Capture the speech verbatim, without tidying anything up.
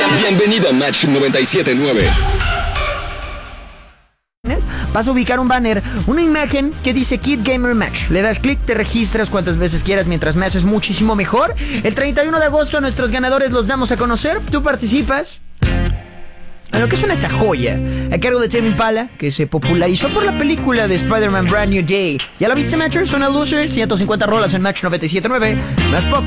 Bienvenido a Match noventa y siete punto nueve. Vas a ubicar un banner, una imagen que dice Kid Gamer Match. Le das clic, te registras cuantas veces quieras mientras me haces muchísimo mejor. El treinta y uno de agosto a nuestros ganadores los damos a conocer. Tú participas en lo que suena esta joya, a cargo de Tame Impala, que se popularizó por la película de Spider-Man Brand New Day. ¿Ya la viste, Matcher? Suena Loser, ciento cincuenta rolas en Match noventa y siete punto nueve. Más pop,